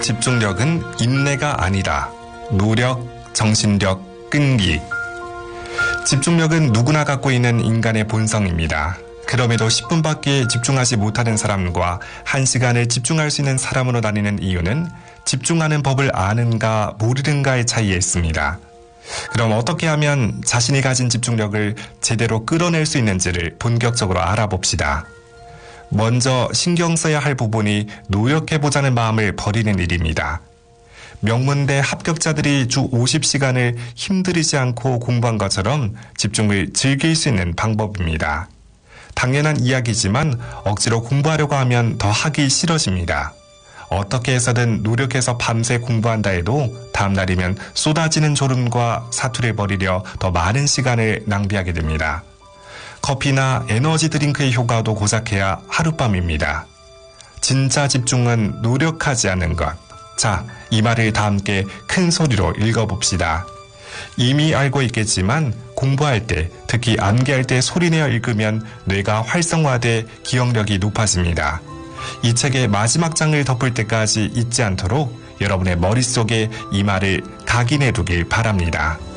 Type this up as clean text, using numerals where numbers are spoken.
집중력은 인내가 아니다. 노력, 정신력, 끈기. 집중력은 누구나 갖고 있는 인간의 본성입니다. 그럼에도 10분밖에 집중하지 못하는 사람과 1시간을 집중할 수 있는 사람으로 나뉘는 이유는 집중하는 법을 아는가 모르는가의 차이에 있습니다. 그럼 어떻게 하면 자신이 가진 집중력을 제대로 끌어낼 수 있는지를 본격적으로 알아봅시다. 먼저 신경 써야 할 부분이 노력해보자는 마음을 버리는 일입니다. 명문대 합격자들이 주 50시간을 힘들이지 않고 공부한 것처럼 집중을 즐길 수 있는 방법입니다. 당연한 이야기지만 억지로 공부하려고 하면 더 하기 싫어집니다. 어떻게 해서든 노력해서 밤새 공부한다 해도 다음날이면 쏟아지는 졸음과 사투를 벌이려 더 많은 시간을 낭비하게 됩니다. 커피나 에너지 드링크의 효과도 고작해야 하룻밤입니다. 진짜 집중은 노력하지 않는 것. 자, 이 말을 다 함께 큰 소리로 읽어봅시다. 이미 알고 있겠지만 공부할 때, 특히 암기할 때 소리내어 읽으면 뇌가 활성화돼 기억력이 높아집니다. 이 책의 마지막 장을 덮을 때까지 잊지 않도록 여러분의 머릿속에 이 말을 각인해 두길 바랍니다.